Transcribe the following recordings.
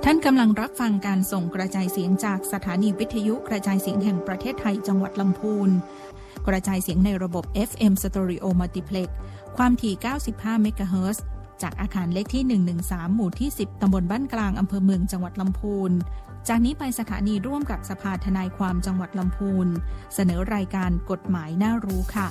ท่านกำลังรับฟังการส่งกระจายเสียงจากสถานีวิทยุกระจายเสียงแห่งประเทศไทยจังหวัดลำพูนกระจายเสียงในระบบ FM Stereo Multiplex ความถี่95เมกะเฮิรตซ์จากอาคารเลขที่113หมู่ที่10ตำบลบ้านกลางอำเภอเมืองจังหวัดลำพูนจากนี้ไปสถานีร่วมกับสภาทนายความจังหวัดลำพูนเสนอรายการกฎหมายน่ารู้ค่ะ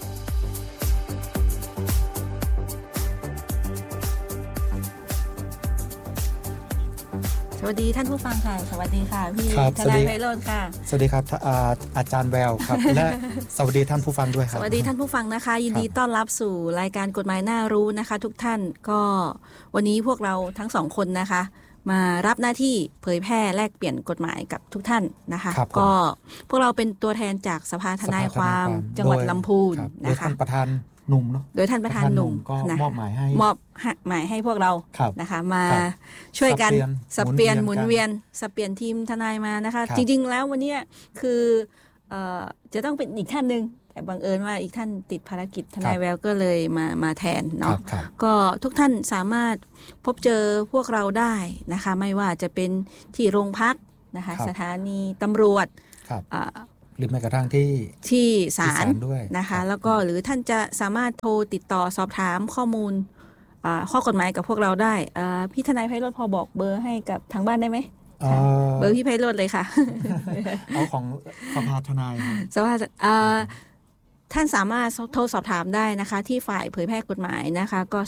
สวัสดีท่านผู้ฟังค่ะสวัสดีค่ะพี่ทนายไพโรจน์ค่ะสวัสดีครับอาจารย์แววครับ และสวัสดีท่านผู้ฟังด้วยครับสวัสดีท่านผู้ฟังนะคะยินดีต้อนรับสู่รายการกฎหมายน่ารู้นะคะทุกท่านก็วันนี้พวกเราทั้งสองคนนะคะมารับหน้าที่เผยแพร่แลกเปลี่ยนกฎหมายกับทุกท่านนะคะก็พวกเราเป็นตัวแทนจากสภาทนายความจังหวัดลำพูนนะคะท่านประธานหนุ่มเนาะโดยท่านประธานหนุ่มก็มอบหมายให้พวกเรานะคะมาช่วยกันสับเปลี่ยนหมุนเวียนสับเปลี่ยนทีมทนายมานะคะจริงๆแล้ววันนี้คือจะต้องเป็นอีกท่านนึงแต่บังเอิญว่าอีกท่านติดภารกิจทนายแววก็เลยมาแทนเนาะก็ทุกท่านสามารถพบเจอพวกเราได้นะคะไม่ว่าจะเป็นที่โรงพักนะคะสถานีตำรวจหรือแม้กระทั่งที่ศาลนะคะแล้วก็หรือท่านจะสามารถโทรติดต่อสอบถามข้อมูลข้อกฎหมายกับพวกเราได้พี่ทนายไพโรจน์พอบอกเบอร์ให้กับทางบ้านได้ไหมเบอร์พี่ไพโรจน์เลยค่ะเอาของสภาทนายสภาท่านสามารถโทรสอบถามได้นะคะที่ฝ่ายเผยแพร่กฎหมายนะคะก็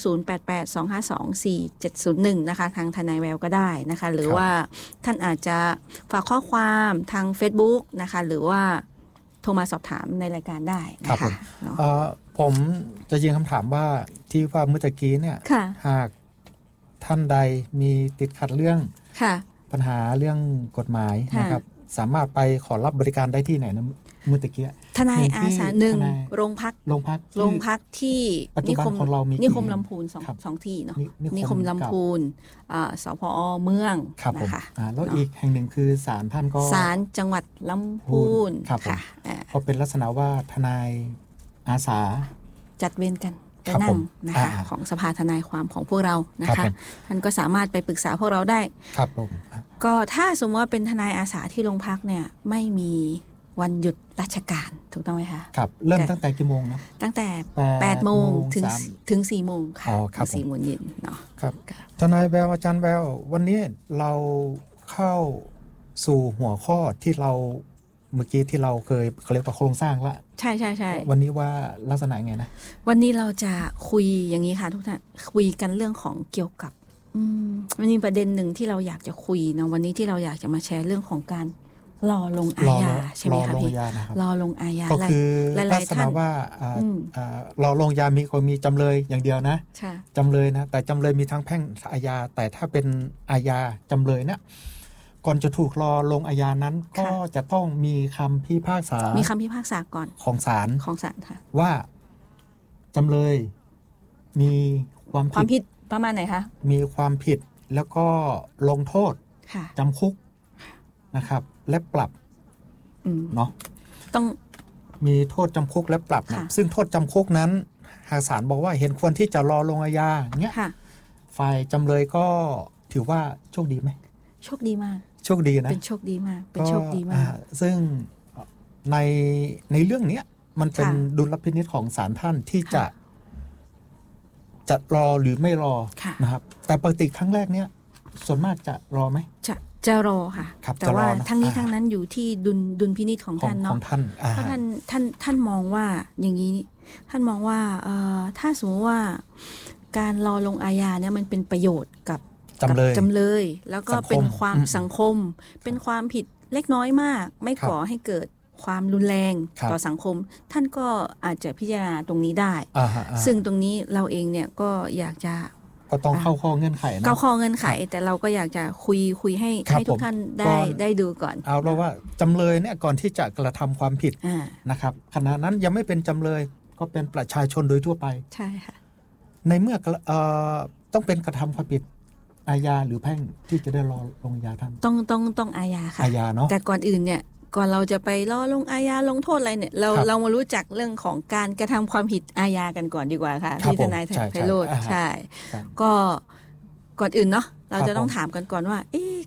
0882524701นะคะทางทนายแววก็ได้นะคะหรือว่าท่านอาจจะฝากข้อความทาง Facebook นะคะหรือว่าโทรมาสอบถามในรายการได้นะคะผมจะยิงคำถามว่าที่ว่าเมื่อกี้เนี่ยหากท่านใดมีติดขัดเรื่องปัญหาเรื่องกฎหมายนะครับสามารถไปขอรับบริการได้ที่ไหนนะเมื่อกี้ทนายอาสา1โรงพักที่นิคมลำพูนสองที่เนาะนิคมลำพูนสพอเมืองนะคะแล้วอีกแห่งหนึ่งคือศาลท่านก็ศาลจังหวัดลำพูนค่ะเพราะเป็นลักษณะว่าทนายอาสาจัดเวรกันจะนั่งนะคะของสภาทนายความของพวกเรานะคะท่านก็สามารถไปปรึกษาพวกเราได้ครับผมก็ถ้าสมมติว่าเป็นทนายอาสาที่โรงพักเนี่ยไม่มีวันหยุดราชการถูกต้องไหมคะครับเริ่มตั้งแต่กี่โมงนะตั้งแต่8โมงถึง4โมงค่ะ4โมงเย็นเนาะครับทนายแววอาจารย์แวววันนี้เราเข้าสู่หัวข้อที่เราเมื่อกี้ที่เราเคยเรียกว่าโครงสร้างละใช่วันนี้ว่าลักษณะไงนะวันนี้เราจะคุยอย่างนี้ค่ะทุกท่านคุยกันเรื่องของเกี่ยวกับมันมีประเด็นหนึ่งที่เราอยากจะคุยนะวันนี้ที่เราอยากจะมาแชร์เรื่องของการรอลงอาญาใช่ไหมคะพี่รอลงอาญาก็คือลักษณะว่ารอลงอาญามีจำเลยอย่างเดียวนะจำเลยนะแต่จำเลยมีทั้งแพ่งอาญาแต่ถ้าเป็นอาญาจำเลยเนี่ยก่อนจะถูกรอลงอาญานั้นก็จะต้องมีคำพิพากษาก่อนของศาลค่ะว่าจำเลยมีความผิดประมาณไหนคะมีความผิดแล้วก็ลงโทษจำคุกนะครับและปรับเนาะต้องมีโทษจำคุกและปรับนะซึ่งโทษจำคุกนั้นหากศาลบอกว่าเห็นควรที่จะรอลงอาญาเงี้ยฝ่ายจำเลยก็ถือว่าโชคดีไหมโชคดีมากโชคดีนะเป็นโชคดีมากเป็นโชคดีมากซึ่งในเรื่องนี้มันเป็นดุลพินิจของศาลท่านที่จะรอหรือไม่รอนะครับแต่ปกติครั้งแรกเนี้ยส่วนมากจะรอไหมจะรอค่ะแต่ว่าทั้งนี้ทั้งนั้นอยู่ที่ดุลพินิจของท่านเนาะเพราะท่านมองว่าอย่างนี้ท่านมองว่าถ้าสมมติว่าการรอลงอาญาเนี่ยมันเป็นประโยชน์กับจำเลยแล้วก็เป็นความสังคมเป็นความผิดเล็กน้อยมากไม่ก่อให้เกิดความรุนแรงต่อสังคมท่านก็อาจจะพิจารณาตรงนี้ได้ซึ่งตรงนี้เราเองเนี่ยก็อยากจะก็ต้องเข้าข้อเงื่อนไขนะเข้าข้อเงื่อนไขแต่เราก็อยากจะคุยให้ทุกท่านได้ดูก่อนเอาเพราะว่าจำเลยเนี่ยก่อนที่จะกระทำความผิดนะครับขณะนั้นยังไม่เป็นจำเลยก็เป็นประชาชนโดยทั่วไปใช่ค่ะในเมื่อต้องเป็นกระทำความผิดอาญาหรือแพ่งที่จะได้รอลงอาญาท่านต้องอาญาค่ะอาญาเนาะแต่ก่อนอื่นเนี่ยก่อนเราจะไปรอลงอาญาลงโทษอะไรเนี่ยเรามารู้จักเรื่องของการกระทำความผิดอาญากันก่อนดีกว่าค่ะที่ทนายไพโรจน์ใช่ก็ก่อนอื่นเนาะเราจะต้องถามกันก่อนว่า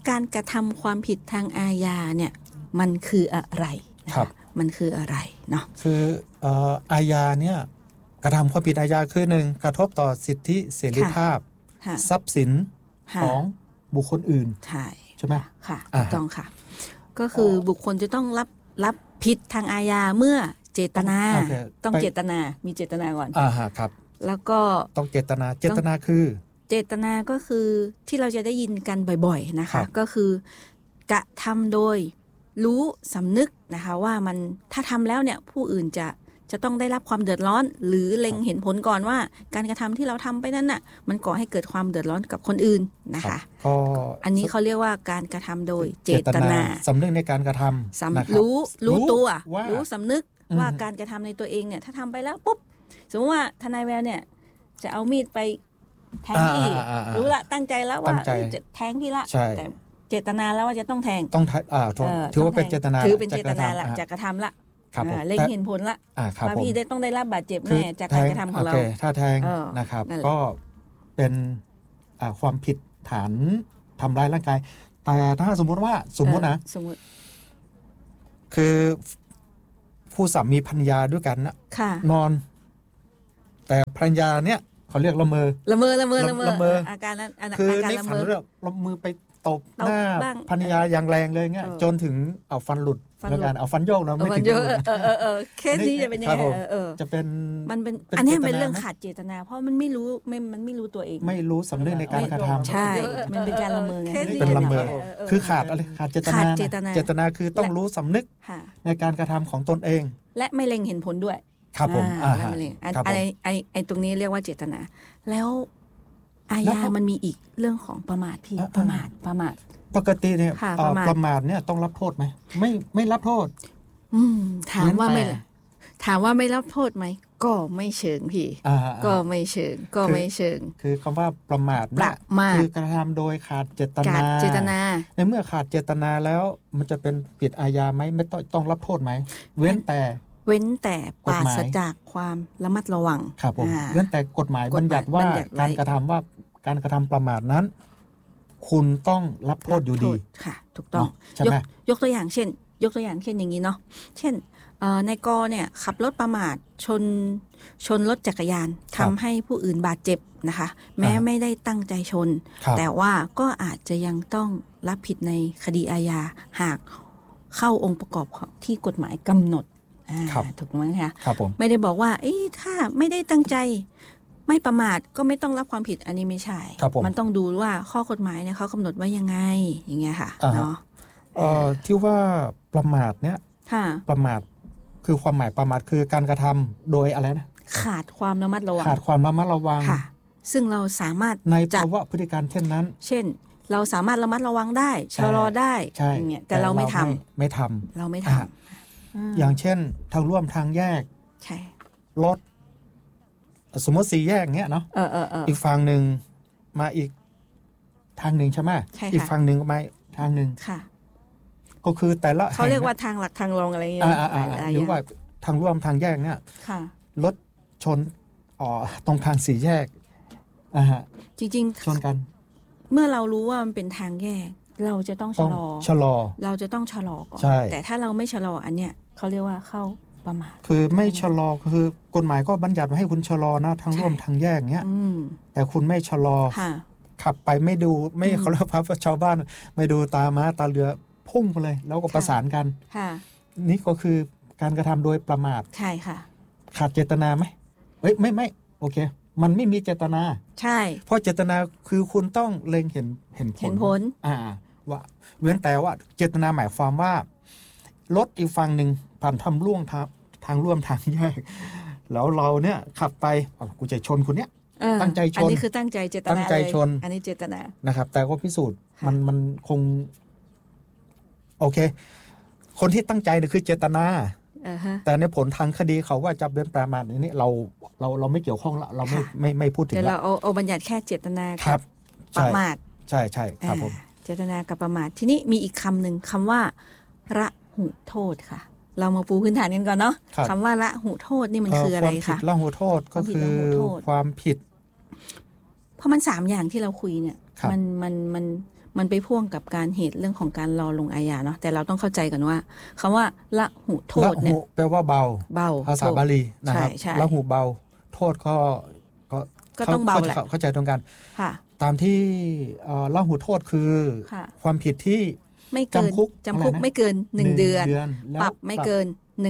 การกระทำความผิดทางอาญาเนี่ยมันคืออะไรนะคะมันคืออะไรเนาะคืออาญาเนี่ยกระทำความผิดอาญาคือหนึ่งกระทบต่อสิทธิเสรีภาพทรัพย์สินของบุคคลอื่นใช่ไหมค่ะถูกต้องค่ะก็คือบุคคลจะต้องรับผิดทางอาญาเมื่อเจตนาต้องเจตนามีเจตนาก่อนครับแล้วก็ต้องเจตนาคือเจตนาก็คือที่เราจะได้ยินกันบ่อยๆนะคะก็คือกระทำโดยรู้สำนึกนะคะว่ามันถ้าทำแล้วเนี่ยผู้อื่นจะต้องได้รับความเดือดร้อนหรือเล็งเห็นผลก่อนว่าการกระทำที่เราทำไปนั้นน่ะมันก่อให้เกิดความเดือดร้อนกับคนอื่นนะคะอันนี้เขาเรียกว่าการกระทำโดยเจตนาสำนึกในการกระทำรู้ตัวรู้สำนึกว่าการกระทำในตัวเองเนี่ยถ้าทำไปแล้วปุ๊บสมมติว่าทนายแววเนี่ยจะเอามีดไปแทงพี่รู้ละตั้งใจแล้วว่าจะแทงพี่ละแต่เจตนาแล้วว่าจะต้องแทงถือว่าเป็นเจตนาถือเป็นเจตนาละจะกระทำละเล็งเห็นผลละว่าพี่ต้องได้รับบาดเจ็บแน่จากการกระทำของเราถ้าแทงนะครับก็เป็นความผิดฐานทำร้ายร่างกายแต่ถ้าสมมตินะคือผู้สามีภรรยาด้วยกันนะนอนแต่ภรรยาเนี่ยเขาเรียกละเมออาการนั้นคือในฝันเรื่องละมือไปตบหน้าภรรยาอย่างแรงเลยเงี้ยจนถึงเอาฟันหลุดแล้วกันเอาฟันโยกนะไม่ถึงเคสนี้จะเป็นยังไงจะเป็นมันเป็นอันนี้เป็นเรื่องขาดเจตนาเพราะมันไม่รู้ตัวเองไม่รู้สำนึกในการกระทำใช่มันเป็นการละเมอไงเป็นละเมอคือขาดอะไรขาดเจตนาคือต้องรู้สำนึกในการกระทำของตนเองและไม่เล็งเห็นผลด้วยครับผมไอ้ตรงนี้เรียกว่าเจตนาแล้วอาญามันมีอีกเรื่องของประมาทพี่ประมาทปกติเนี่ยประมาทเนี่ยต้องรับโทษไหมไม่รับโทษถามว่าไม่รับโทษไหมก็ไม่เชิงพี่ก็ไม่เชิงคือคำว่าประมาทคือกระทำโดยขาดเจตนาในเมื่อขาดเจตนาแล้วมันจะเป็นผิดอาญาไหมไม่ต้องรับโทษไหมเว้นแต่ปราศจากความระมัดระวังครับผมเว้นแต่กฎหมายบัญญัติว่าการกระทำประมาทนั้นคุณต้องรับโทษอยู่ดีค่ะถูกต้องยกตัวอย่างเช่นอย่างนี้เนาะเช่นนายกเนี่ยขับรถประมาทชนรถจักรยานทำให้ผู้อื่นบาดเจ็บนะคะแม้ไม่ได้ตั้งใจชนแต่ว่าก็อาจจะยังต้องรับผิดในคดีอาญาหากเข้าองค์ประกอบที่กฎหมายกำหนดถูกไหมคะไม่ได้บอกว่าถ้าไม่ได้ตั้งใจไม่ประมาทก็ไม่ต้องรับความผิดอันนี้ไม่ใช่มันต้องดูว่าข้อกฎหมายเนี่ยเขากำหนดไว้ยังไงอย่างเงี้ยค่ะเนาะที่ว่าประมาทเนี่ยประมาทคือความหมายประมาทคือการกระทำโดยอะไรนะขาดความระมัดระวังค่ะซึ่งเราสามารถในภาวะพฤติการเช่นนั้นเช่นเราสามารถระมัดระวังได้ชะลอได้อย่างเงี้ยแต่เราไม่ทำเราไม่ทำอย่างเช่นทางร่วมทางแยกใช่รถสมมติ4แยกเงี้ยเนาะอีกฝั่งหนึ่งมาอีกทางหนึ่งใช่ไหมอีกฝั่งหนึ่งมาทางหนึ่งก็คือแต่ละเขาเรียกว่าทางหลักทางรองอะไรอย่างเงี้ยหรือว่าทางร่วมทางแยกเนี่ยรถชนตรงทาง4แยกจริงๆชนกันเมื่อเรารู้ว่ามันเป็นทางแยกเราจะต้องชะลอเราจะต้องชะลอก่อนแต่ถ้าเราไม่ชะลออันเนี้ยเขาเรียกว่าเข้าประมาทคือไม่ชะลอคือกฎหมายก็บัญญัติไว้ให้คุณชะลอนะทางร่วมทางแยกเงี้ยแต่คุณไม่ชะลอขับไปไม่ดูไม่เขาเรียกว่าชาวบ้านไม่ดูตาม้าตาเรือพุ่งไปเลยแล้วก็ประสานกันนี่ก็คือการกระทำโดยประมาทใช่ค่ะขาดเจตนาไหมไม่โอเคมันไม่มีเจตนาใช่เพราะเจตนาคือคุณต้องเล็งเห็นผลว่าเว้นแต่ว่าเจตนาหมายความว่ารถอีกฝั่งหนึ่งผ่านทางร่วมทางแยกแล้วเราเนี่ยขับไปกูจะชนคนเนี้ยตั้งใจชนอันนี้คือตั้งใจเจตนาตั้งใจชนอันนี้เจตนานะครับแต่ก็พิสูจน์มันคงโอเคคนที่ตั้งใจเนี่ยคือเจตนาแต่ในผลทางคดีเขาว่าจับเป็นประมาทนี้เราไม่เกี่ยวข้องละเราไม่พูดถึงละเราเอาบัญญัติแค่เจตนาครับประมาทใช่ครับผมเจตนากับประมาททีนี้มีอีกคำหนึ่งคำว่าละหุโทษค่ะเรามาปูพื้นฐานกันก่อนเนาะคำว่าละหุโทษนี่มันคืออะไรคะละหุโทษก็คือความผิดเพราะมัน3อย่างที่เราคุยเนี่ยมันไปพ่วงกับการเหตุเรื่องของการรอลงอาญาเนาะแต่เราต้องเข้าใจกันว่าคำว่าละหุโทษเนี่ยแปลว่าเบาภาษาบาลีนะครับละหุเบาโทษก็ต้องเบาแหละเข้าใจตรงกันตามที่ละหุโทษคือความผิดที่จำคุกไม่เกิน1 เดือนปรับไม่เกิน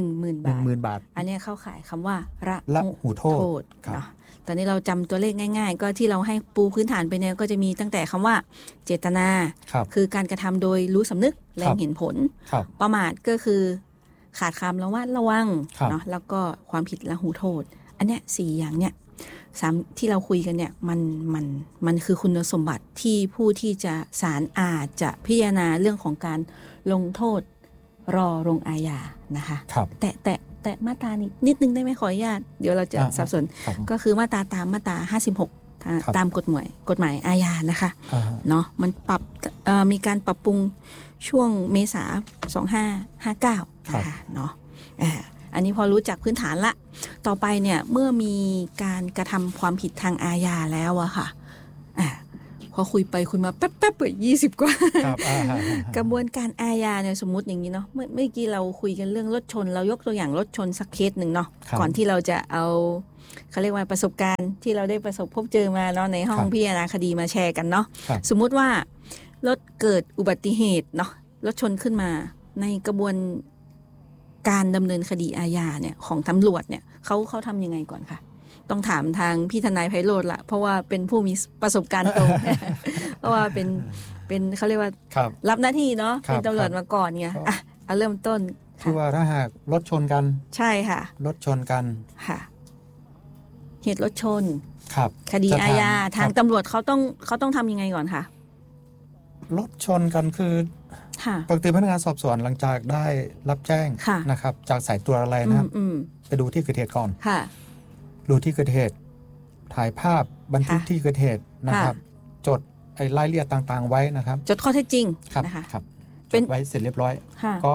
10,000 บาทอันนี้เข้าข่ายคำว่าละหุโทษตอนนี้เราจำตัวเลขง่ายๆก็ที่เราให้ปูพื้นฐานไปเนี่ยก็จะมีตั้งแต่คำว่าเจตนาคือการกระทำโดยรู้สำนึกแรงเห็นผลประมาทก็คือขาดความระมัดระวังเนาะแล้วก็ความผิดละหูโทษอันเนี้ย4อย่างเนี้ยที่เราคุยกันเนี่ยมันคือคุณสมบัติที่ผู้ที่จะศาลอาจจะพิจารณาเรื่องของการลงโทษรอลงอาญานะคะแต่มาตรานี้นิดนึงได้ไหมขออนุญาตเดี๋ยวเราจะสับสนก็คือมาตรา56ตามกฎหมายอาญานะคะเนาะมันมีการปรับปรุงช่วงเมษา2559นะคะเนาะอันนี้พอรู้จักพื้นฐานละต่อไปเนี่ยเมื่อมีการกระทำความผิดทางอาญาแล้วอะค่ะพอคุยไปคุยมาแป๊บ20 กว่ากระบวนการอาญาเนี่ยสมมุติอย่างนี้เนาะเมื่อกี้เราคุยกันเรื่องรถชนเรายกตัวอย่างรถชนสักเคสหนึ่งเนาะก่อนที่เราจะเอาเขาเรียกว่าประสบการณ์ที่เราได้ประสบพบเจอมาเนาะในห้องพิจารณาคดีมาแชร์กันเนาะสมมุติว่ารถเกิดอุบัติเหตุเนาะรถชนขึ้นมาในกระบวนการดำเนินคดีอาญาเนี่ยของตำรวจเนี่ยเขาทำยังไงก่อนคะต้องถามทางพี่ทนายไพโรจน์ละเพราะว่าเป็นผู้มีประสบการณ์ตรง เพราะว่าเป็นเขาเรียกว่ารับหน้าที่เนาะเป็นตำรวจมาก่อนไงเอาเริ่มต้นคือว่าถ้าหากรถชนกันใช่ค่ะรถชนกันค่ะเหตุรถชนครับคดีอาญาทางตำรวจเขาต้องทำยังไงก่อนคะรถชนกันคือปกติพนักงานสอบสวนหลังจากได้รับแจ้งนะครับจากสายตรวจอะไรนะครับไปดูที่เกิดเหตุก่อนดูที่เกิดเหตุถ่ายภาพบันทึกที่เกิดเหตุนะครับจดรายละเอียดต่างๆไว้นะครับจดข้อเท็จจริงนะคะจดไว้เสร็จเรียบร้อยก็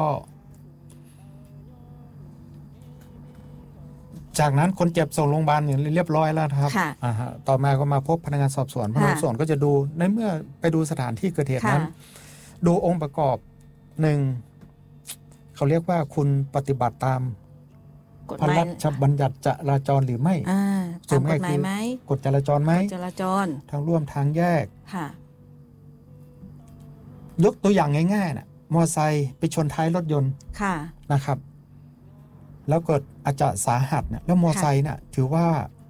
จากนั้นคนเจ็บส่งโรงพยาบาลอย่างเรียบร้อยแล้วครับต่อมาก็มาพบพนักงานสอบสวนพนักงานสอบสวนก็จะดูในเมื่อไปดูสถานที่เกิดเหตุนั้นดูองค์ประกอบ1เขาเรียกว่าคุณปฏิบัติตามพระราชบัญญัติจราจรหรือไม่ตามกฎหมายไหมกฎจราจรไหมจราจรทางร่วมทางแยกยกตัวอย่างง่ายๆนะมอเตอร์ไซค์ไปชนท้ายรถยนต์นะครับแล้วเกิดอาจจะสาหัสเนี่ยแล้วมอเตอร์ไซค์เนี่ยถือว่า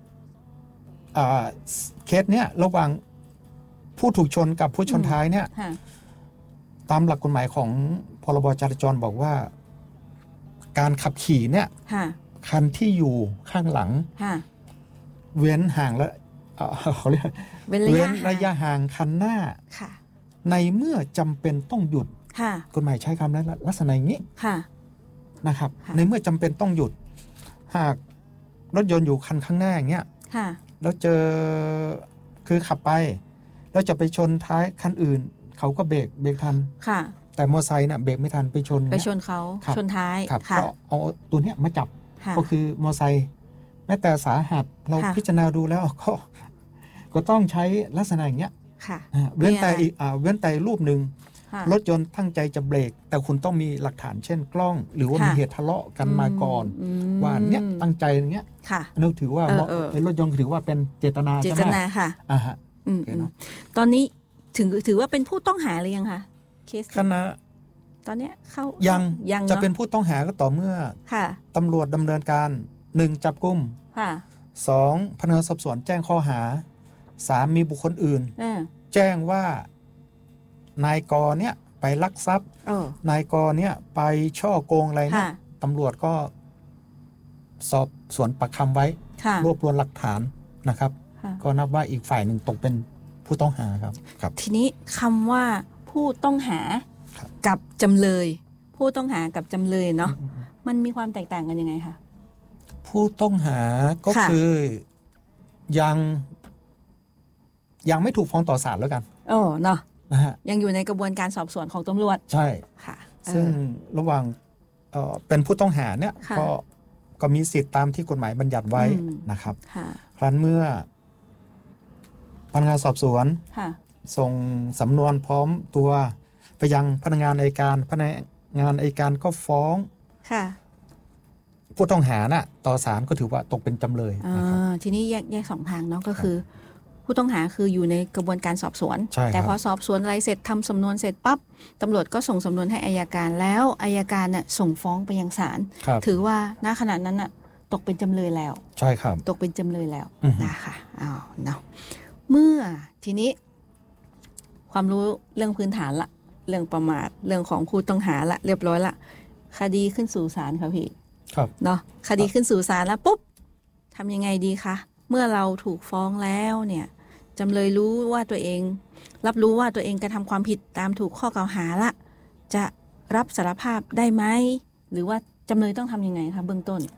เคสเนี้ยระหว่างผู้ถูกชนกับผู้ชนท้ายเนี่ยตามหลักกฎหมายของพรบจราจรบอกว่าการขับขี่เนี่ยคันที่อยู่ข้างหลังเว้นห่างแล้วเขาเรียกเว้นระยะห่างคันหน้าในเมื่อจำเป็นต้องหยุดกฎหมายใช้คำนั้นลักษณะอย่างนี้นะครับในเมื่อจำเป็นต้องหยุดหากรถยนต์อยู่คันข้างหน้าอย่างเงี้ยแล้วเจอคือขับไปแล้วจะไปชนท้ายคันอื่นเขาก็เบรกทันแต่มอเตอร์ไซค์เนี่ยเบรกไม่ทันไปชนเขาชนท้ายก็เอาตัวเนี้ยมาจับก็คือมอเตอร์ไซค์แม้แต่สาหัสเราพิจารณาดูแล้วก็ต้องใช้ลักษณะอย่างเงี้ยเว้นแต่รูปหนึ่งรถยนต์ตั้งใจจะเบรกแต่คุณต้องมีหลักฐานเช่นกล้องหรือว่ามีเหตุทะเลาะกันมาก่อนว่าเนี้ยตั้งใจอย่างเงี้ยนึกถือว่าในรถยนต์ถือว่าเป็นเจตนาใช่ไหมค่ะตอนนี้ถือว่าเป็นผู้ต้องหาหรือยังคะเคสขณะตอนนี้เข้ายังจะเป็นผู้ต้องหาก็ต่อเมื่อตำรวจดำเนินการ1จับกุม2พนักงานสอบสวนแจ้งข้อหา3มีบุคคลอื่นแจ้งว่านายกเนี่ยไปลักทรัพย์นายกเนี่ยไปช่อโกงอะไรเนี่ยตำรวจก็สอบสวนปากคำไว้รวบรวมหลักฐานนะครับก็นับว่าอีกฝ่ายหนึ่งตกเป็นผู้ต้องหาครับทีนี้คำว่าผู้ต้องหากับจำเลยผู้ต้องหากับจำเลยเนาะมันมีความแตกต่างกันยังไงคะผู้ต้องหาก็คือยังไม่ถูกฟ้องต่อศาลแล้วกันเนาะยังอยู่ในกระบวนการสอบสวนของตำรวจใช่ค่ะซึ่งระหว่างเป็นผู้ต้องหาเนี่ยก็มีสิทธิ์ตามที่กฎหมายบัญญัติไว้นะครับครั้นเมื่อพนักงานสอบสวนส่งสำนวนพร้อมตัวไปยังพนักงานอัยการพนักงานอัยการก็ฟ้องค่ะผู้ต้องหาน่ะต่อศาลก็ถือว่าตกเป็นจำเลยทีนี้แยกสองทางเนาะก็คือผู้ต้องหาคืออยู่ในกระบวนการสอบสวนแต่พอสอบสวนอะไรเสร็จทำสำนวนเสร็จปั๊บตำรวจก็ส่งสำนวนให้อัยการแล้วอัยการน่ะส่งฟ้องไปยังศาลถือว่าณขณะนั้นน่ะตกเป็นจำเลยแล้วใช่ครับตกเป็นจำเลยแล้วนะคะเนาะเมื่อทีนี้ความรู้เรื่องพื้นฐานละเรื่องประมาทเรื่องของผู้ต้องหาละเรียบร้อยละคดีขึ้นสู่ศาลค่ะพี่เนาะคดีขึ้นสู่ศาลแล้วปุ๊บทำยังไงดีคะเมื่อเราถูกฟ้องแล้วเนี่ยจำเลยรู้ว่าตัวเองรับรู้ว่าตัวเองกระทำความผิดตามถูกข้อกล่าวหาละจะรับสารภาพได้ไหมหรือว่าจำเลยต้องทำยังไงคะเบื้องต้น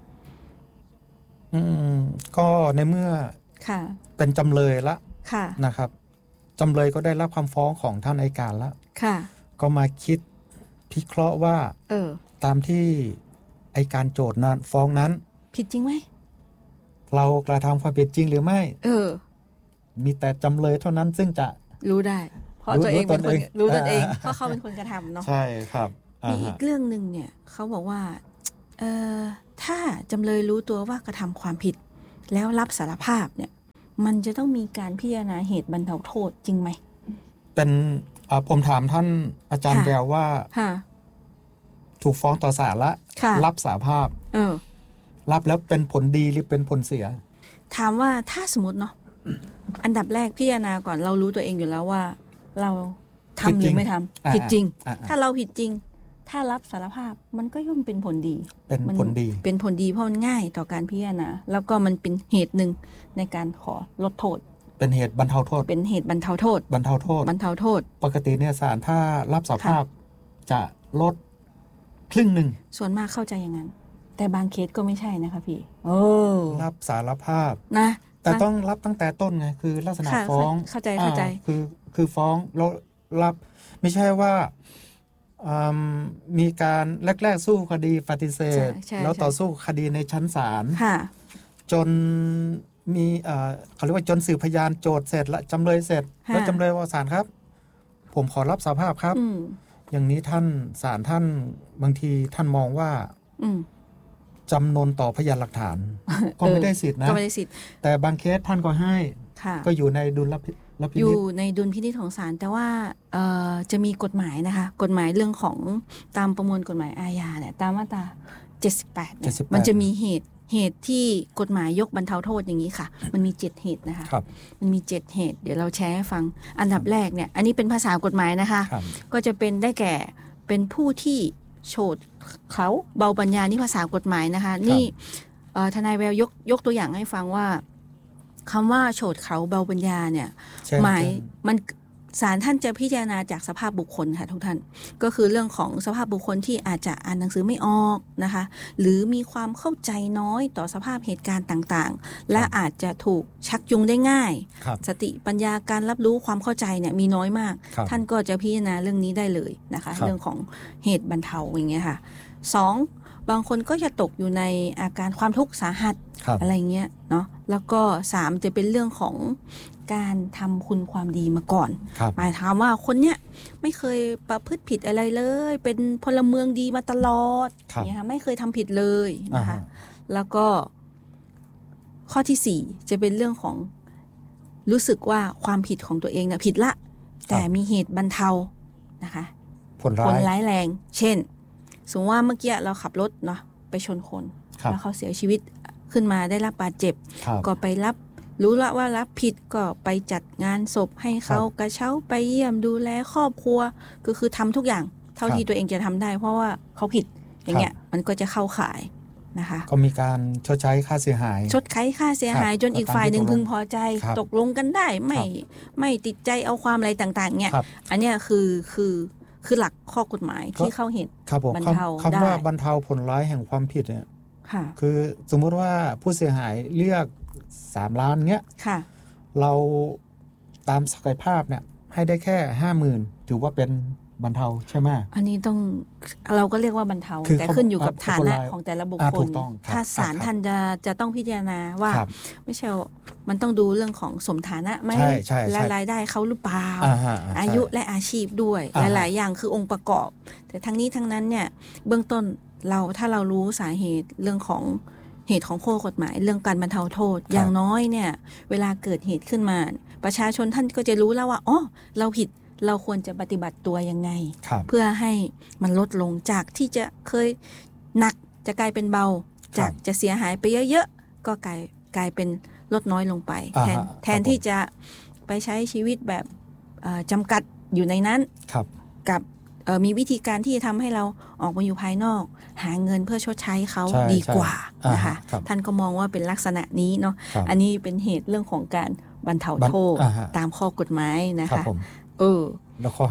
ก็ในเมื่อเป็นจำเลยละนะครับจำเลยก็ได้รับคำฟ้องของท่านอัยการแล้วก็มาคิดพิเคราะห์ว่าตามที่อัยการโจทย์นั้นฟ้องนั้นผิดจริงไหมเรากระทำความผิดจริงหรือไม่มีแต่จำเลยเท่านั้นซึ่งจะรู้ได้เพราะตัวเองเป็นคนรู้ตนเองเพราะเขาเป็นคนกระทำเนาะใช่ครับมีอีกเรื่องหนึ่งเนี่ยเขาบอกว่าถ้าจำเลยรู้ตัวว่ากระทำความผิดแล้วรับสารภาพเนี่ยมันจะต้องมีการพิจารณาเหตุบรรเทาโทษจริงไหมเป็นผมถามท่านอาจารย์แววว่าถูกฟ้องต่อศาลละรับสารภาพรับแล้วเป็นผลดีหรือเป็นผลเสียถามว่าถ้าสมมติเนาะอันดับแรกพิจารณาก่อนเรารู้ตัวเองอยู่แล้วว่าเราทำหรือไม่ทำผิดจริงถ้าเราผิดจริงถ้ารับสารภาพมันก็ย่อมเป็นผลดีเป็นผลดีเพราะมันง่ายต่อการพิจารณาแล้วก็มันเป็นเหตุหนึ่งในการขอลดโทษเป็นเหตุบรรเทาโทษเป็นเหตุบรรเทาโทษปกติเนี่ยศาลถ้ารับสารภาพจะลดครึ่งหนึ่งส่วนมากเข้าใจอย่างนั้นแต่บางเคสก็ไม่ใช่นะคะพี่รับสารภาพนะแต่ต้องรับตั้งแต่ต้นไงคือลักษณะฟ้องเข้าใจคือฟ้องแล้วรับไม่ใช่ว่ามีการแรกๆสู้คดีปฏิเสธแล้วต่อสู้คดีในชั้นศาลจนมีเขาเรียกว่าจนสืบพยานโจทย์เสร็จและจำเลยเสร็จแล้วจำเลยว่าศาลครับผมขอรับสารภาพครับอย่างนี้ท่านศาลท่านบางทีท่านมองว่าจำนวนต่อพยานหลักฐานก็ไม่ได้สิทธินะแต่บางเคสท่านก็ให้ก็อยู่ในดุลพินิจอยู่ในดุลพินิจของศาลแต่ว่าจะมีกฎหมายนะคะกฎหมายเรื่องของตามประมวลกฎหมายอาญาเนี่ยตามมาตรา78เนี่ยมันจะมีเหตุที่กฎหมายยกบรรเทาโทษอย่างนี้ค่ะมันมี7เหตุนะคะมันมี7เหตุเดี๋ยวเราแชร์ให้ฟังอันดับแรกเนี่ยอันนี้เป็นภาษากฎหมายนะคะก็จะเป็นได้แก่เป็นผู้ที่โฉดเขาเบาปัญญานี่ภาษากฎหมายนะคะนี่ทนายแววยกตัวอย่างให้ฟังว่าคำว่าโฉดเขาเบาปัญญาเนี่ยหมายมันศาลท่านจะพิจารณาจากสภาพบุคคลค่ะทุกท่านก็คือเรื่องของสภาพบุคคลที่อาจจะอ่านหนังสือไม่ออกนะคะหรือมีความเข้าใจน้อยต่อสภาพเหตุการณ์ต่างๆและอาจจะถูกชักจูงได้ง่ายสติปัญญาการรับรู้ความเข้าใจเนี่ยมีน้อยมากท่านก็จะพิจารณาเรื่องนี้ได้เลยนะคะเรื่องของเหตุบรรเทาอย่างเงี้ยค่ะ2บางคนก็จะตกอยู่ในอาการความทุกข์สาหัสอะไรเงี้ยเนาะแล้วก็3จะเป็นเรื่องของการทำคุณความดีมาก่อนหมายความว่าคนเนี้ยไม่เคยประพฤติผิดอะไรเลยเป็นพลเมืองดีมาตลอดเนี่ยค่ะไม่เคยทำผิดเลยนะคะแล้วก็ข้อที่4จะเป็นเรื่องของรู้สึกว่าความผิดของตัวเองเนี่ยผิดละแต่มีเหตุบรรเทานะคะผลร้ายแรงเช่นสมมติว่าเมื่อกี้เราขับรถเนาะไปชนคนแล้วเขาเสียชีวิตขึ้นมาได้รับบาดเจ็บก็ไปรู้ละว่ารับผิดก็ไปจัดงานศพให้เขากระเช้าไปเยี่ยมดูแลครอบครัวก็คือทำทุกอย่างเท่าที่ตัวเองจะทำได้เพราะว่าเขาผิดอย่างเงี้ยมันก็จะเข้าข่ายนะคะก็มีการชดใช้ค่าเสียหายจนอีกฝ่ายหนึ่งพึงพอใจตกลงกันได้ไม่ติดใจเอาความอะไรต่างๆเนี่ยอันเนี้ยคือหลักข้อกฎหมายที่เข้าเหตุบรรเทาได้คำว่าบรรเทาผลร้ายแห่งความผิดเนี่ยคือสมมุติว่าผู้เสียหายเรียก3 ล้านเงี้ยเราตามศักยภาพเนี่ยให้ได้แค่ 50,000 ถือว่าเป็นบรรเทาใช่ไหมอันนี้ต้องเราก็เรียกว่าบรรเทาแต่ขึ้นอยู่กับฐานะของแต่ละบุคคลถ้าศาลท่านจะต้องพิจารณาว่าไม่ใช่มันต้องดูเรื่องของสมฐานะไหมและรายได้เขาหรือเปล่าอายุและอาชีพด้วยหลายๆอย่างคือองค์ประกอบแต่ทั้งนี้ทั้งนั้นเนี่ยเบื้องต้นถ้าเรารู้สาเหตุเรื่องของเหตุของข้อกฎหมายเรื่องการบรรเทาโทษอย่างน้อยเนี่ยเวลาเกิดเหตุขึ้นมาประชาชนท่านก็จะรู้แล้วว่าอ๋อเราผิดเราควรจะปฏิบัติตัวยังไงเพื่อให้มันลดลงจากที่จะเคยหนักจะกลายเป็นเบาจากจะเสียหายไปเยอะๆก็กลายเป็นลดน้อยลงไปแทนที่จะไปใช้ชีวิตแบบจำกัดอยู่ในนั้นกับมีวิธีการที่จะทำให้เราออกมาอยู่ภายนอกหาเงินเพื่อชดใช้เขาดีกว่านะคะท่านก็มองว่าเป็นลักษณะนี้เนาะอันนี้เป็นเหตุเรื่องของการบรรเทาโทษตามข้อกฎหมายนะคะแล้วข้อ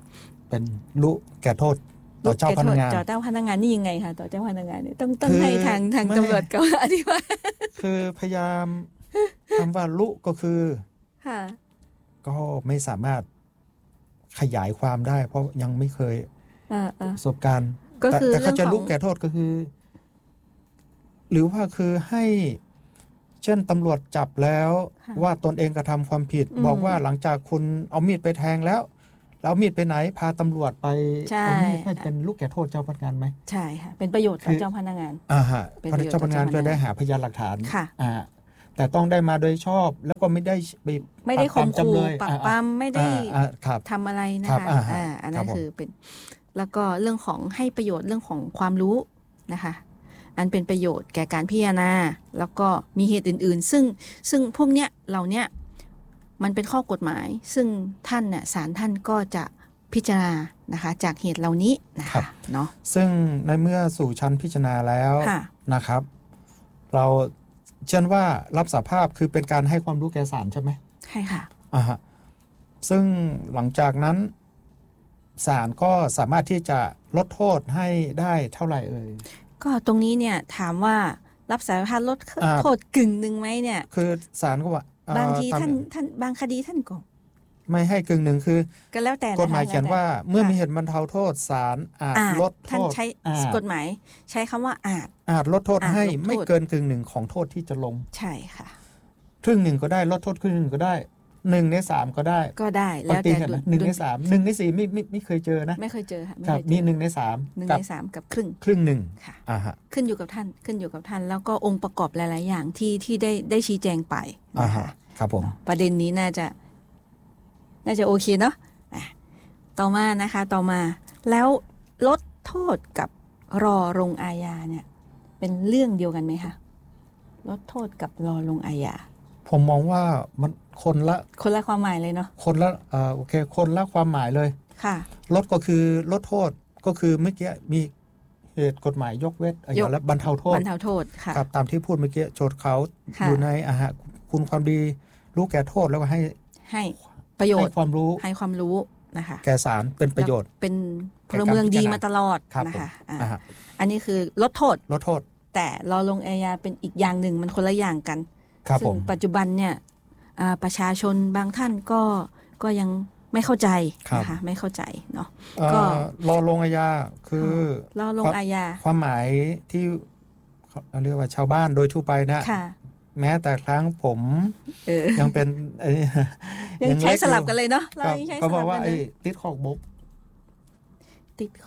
5เป็นรู้แก่โทษต่อเจ้าพนักงานต่อเจ้าพนักงานนี่ยังไงคะต่อเจ้าพนักงานเนี่ยต้องให้ทางตำรวจก็อธิบายคือพยายามคำว่ารู้ก็คือก็ไม่สามารถขยายความได้เพราะยังไม่เคยประสบการณ์แต่เขาจะรู้แก่โทษก็คือหรือว่าคือให้เช่นตำรวจจับแล้วว่าตนเองกระทำความผิดบอกว่าหลังจากคุณเอามีดไปแทงแล้วมีดไปไหนพาตำรวจไปเอามีดให้เป็นลูกแก่โทษเจ้าพนักงานไหมใช่ค่ะเป็นประโยชน์กับเจ้าพนักงานเจ้าพนักงานจะได้หาพยานหลักฐานแต่ต้องได้มาโดยชอบแล้วก็ไม่ได้ข่มขู่ปักปั๊มไม่ได้ทำอะไรนะคะอันนั้นคือเป็นแล้วก็เรื่องของให้ประโยชน์เรื่องของความรู้นะคะอันเป็นประโยชน์แก่การพิจารณาแล้วก็มีเหตุอื่นๆซึ่งพวกเนี้ยเราเนี้ยมันเป็นข้อกฎหมายซึ่งท่านเนี่ยศาลท่านก็จะพิจารณานะคะจากเหตุเหล่านี้นะคะเนาะซึ่งในเมื่อสู่ชั้นพิจารณาแล้วนะครับเราเช่นว่ารับสารภาพคือเป็นการให้ความรู้แก่ศาลใช่ไหมใช่ค่ะซึ่งหลังจากนั้นศาลก็สามารถที่จะลดโทษให้ได้เท่าไหร่ก็ตรงนี้เนี่ยถามว่ารับสารภาพลดโทษกึ่งหนึ่งไหมเนี่ยคือศาลก็ว่าบางทีท่านบางคดีท่านก็ไม่ให้กึ่งหนึ่งคือก็แล้วแต่กฎหมายเขียนว่าเมื่อมีเหตุบรรเทาโทษศาลอาจลดโทษท่านใช้กฎหมายใช้คำว่าอาจลดโทษให้ไม่เกินกึ่งหนึ่งของโทษที่จะลงใช่ค่ะครึ่งหนึ่งก็ได้ลดโทษครึ่งหนึ่งก็ได้1 ใน 3ก็ได้แล้วแต่ 1 ใน 3 1 ใน 4ไม่เคยเจอนะไม่เคยเจอค่ะมี1 ใน 3 1 ใน 3กับครึ่งหนึ่งค่ะขึ้นอยู่กับท่านแล้วก็องค์ประกอบหลายๆอย่างที่ได้ชี้แจงไปนะคะครับผมประเด็นนี้น่าจะโอเคเนาะต่อมาแล้วลดโทษกับรอลงอาญาเนี่ยเป็นเรื่องเดียวกันไหมคะลดโทษกับรอลงอาญาผมมองว่ามันคนละความหมายเลยเนาะคนละโอเคคนละความหมายเลยค่ะลดก็คือลดโทษก็คือเมื่อกี้มีเหตุกฎหมายยกเว้นและบรรเทาโทษค่ะครับตามที่พูดเมื่อกี้โจทย์เขาอยู่ในคุณความดีรู้แก่โทษแล้วก็ให้ประโยชน์ให้ความรู้นะคะแก่ศาลเป็นประโยชน์เป็นพลเมืองดีมาตลอดนะคะอันนี้คือลดโทษแต่รอลงอาญาเป็นอีกอย่างหนึ่งมันคนละอย่างกันซึ่งปัจจุบันเนี่ยประชาชนบางท่านก็ยังไม่เข้าใจนะคะไม่เข้าใจเนาะก็รอลงอาญาคือรอลงอาญาความหมายที่เรียกว่าชาวบ้านโดยทั่วไปนะแม้แต่ครั้งผมยังเป็นยังใช้สลับกันเลยเนาะเขาบอกว่าติดคอกบกติด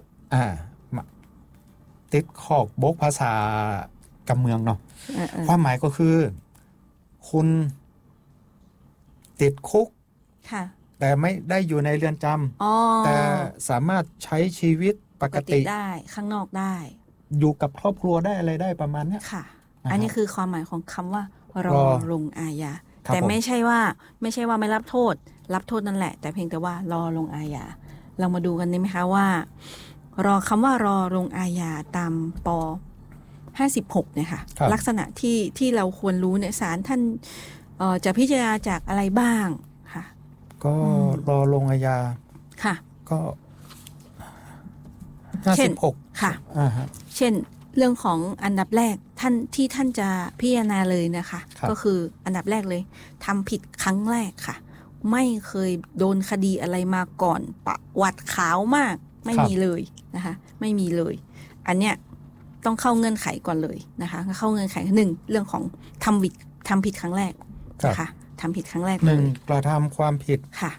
คอกบกภาษากำเมืองเนาะความหมายก็คือคุณติดคุกแต่ไม่ได้อยู่ในเรือนจำแต่สามารถใช้ชีวิตปกติได้ข้างนอกได้อยู่กับครอบครัวได้อะไรได้ประมาณนี้ค่ะอันนี้คือความหมายของคำว่ารอลงอาญาแต่ไม่ใช่ว่าไม่รับโทษนั่นแหละแต่เพียงแต่ว่ารอลงอาญาเรามาดูกันได้ไหมคะว่ารอลงอาญาตามป56เนี่ยค่ะลักษณะที่เราควรรู้เนี่ยศาลท่านจะพิจารณาจากอะไรบ้างค่ะก็รอลงอาญาค่ะก็56 ค่ะเช่นเรื่องของอันดับแรกท่านจะพิจารณาเลยนะคะก็คืออันดับแรกเลยทำผิดครั้งแรกค่ะไม่เคยโดนคดีอะไรมาก่อนประวัติขาวมากไม่มีเลยนะคะไม่มีเลยอันเนี้ยต้องเข้าเงื่อนไขก่อนเลยนะคะเข้าเงื่อนไขหนึ่งเรื่องของทำผิดครั้งแรกนะคะทำผิดครั้งแรกหนึ่งกระทำความผิดค่ะ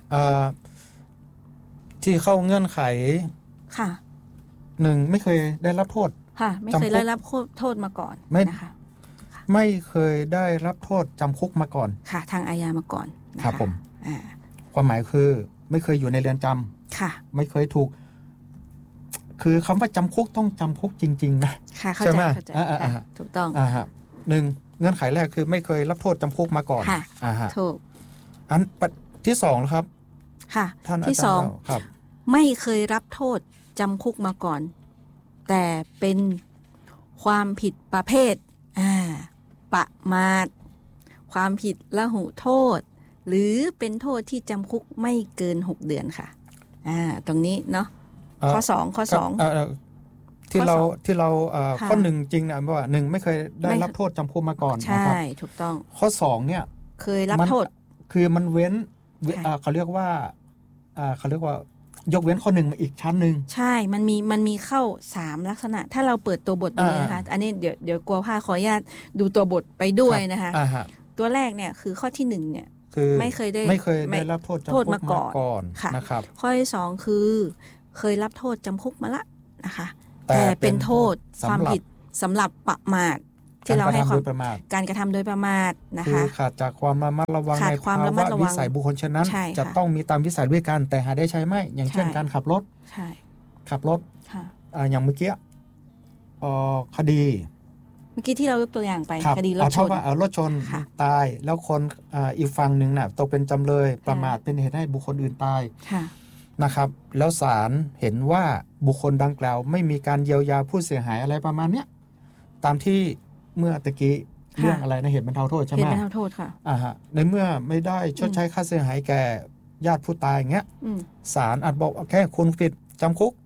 ที่เข้าเงื่อนไขค่ะหนึ่งไม่เคยได้รับโทษค่ะไม่เคยได้รับโทษมาก่อนนะคะไม่เคยได้รับโทษจำคุกมาก่อนค่ะทางอาญามาก่อนครับผมความหมายคือไม่เคยอยู่ในเรือนจำค่ะไม่เคยถูกคือคำว่าจำคุกต้องจำคุกจริงๆนะใช่ไหมถูกต้องหนึ่งเงื่อนไขแรกคือไม่เคยรับโทษจำคุกมาก่อนถูกอันที่สองครับค่ะที่สองไม่เคยรับโทษจำคุกมาก่อนแต่เป็นความผิดประเภทประมาทความผิดละหุโทษหรือเป็นโทษที่จำคุกไม่เกิน6 เดือนค่ะตรงนี้เนาะข้อ2 ที่เราข้อหนึ่งจริงนะว่าหนึ่งไม่เคยได้รับโทษจำคุกมาก่อนใช่ถูกต้องข้อ2เนี่ยเคยรับโทษคือมันเว้นเขาเรียกว่ายกเว้นข้อหนึ่งมาอีกชั้นหนึ่งใช่มันมีเข้า3ลักษณะถ้าเราเปิดตัวบทนี้นะคะอันนี้เดี๋ยวกลัวพลาดขออนุญาตดูตัวบทไปด้วยนะคะตัวแรกเนี่ยคือข้อที่1เนี่ยไม่เคยได้รับโทษจำคุกมาก่อนนะครับข้อที่2คือเคยรับโทษจำคุกมาละนะคะแต่เป็นโทษความผิดสำหรับประมาทที่เราให้การกระทำโดยประมาทนะคะขาดจากความระมัดระวังในภาวะวิสัยบุคคลฉะนั้นจะต้องมีตามวิสัยด้วยกันแต่หาได้ใช้ไม่อย่างเช่นการขับรถขับรถอย่างเมื่อกี้คดีเมื่อกี้ที่เรายกตัวอย่างไปคดีรถชนรถชนตายแล้วคนอีกฝั่งหนึ่งน่ะตกเป็นจำเลยประมาทเป็นเหตุให้บุคคลอื่นตายนะครับแล้วศาลเห็นว่าบุคคลดังกล่าวไม่มีการเยียวยาผู้เสียหายอะไรประมาณเนี้ยตามที่เมื่อตะกี้เรื่องอะไรนะเหตุบรรเทาโทษใช่ไหมเหตุบรรเทาโทษค่ะในเมื่อไม่ได้ชดใช้ค่าเสียหายแก่ญาติผู้ตายอย่างเงี้ยศาลอาจบอกแค่คุณผิดจำคุก